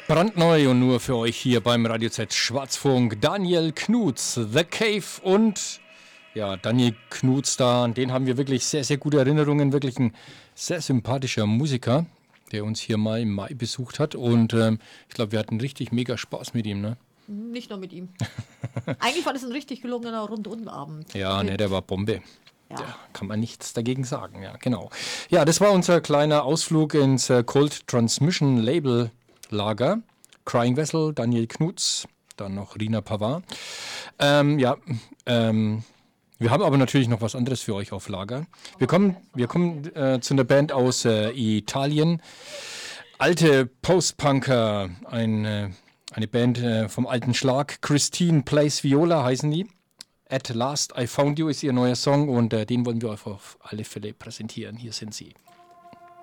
Brandneu und nur für euch hier beim Radio Z Schwarzfunk. Daniel Knudz, The Cave und ja, Daniel Knudz da, an den haben wir wirklich sehr, sehr gute Erinnerungen. Wirklich ein sehr sympathischer Musiker, der uns hier mal im Mai besucht hat und ich glaube, wir hatten richtig mega Spaß mit ihm, ne? Nicht nur mit ihm. Eigentlich war das ein richtig gelungener Rundum-Abend. Ja, ne, der war Bombe. Ja. Da kann man nichts dagegen sagen, ja, genau. Ja, das war unser kleiner Ausflug ins Cold Transmission Label Lager. Crying Vessel, Daniel Knudz, dann noch Rina Pavard. Wir haben aber natürlich noch was anderes für euch auf Lager. Wir kommen zu einer Band aus Italien. Alte Post-Punker, eine Band vom alten Schlag. Christine Plays Viola heißen die. At Last I Found You ist ihr neuer Song und den wollen wir euch auf alle Fälle präsentieren. Hier sind sie.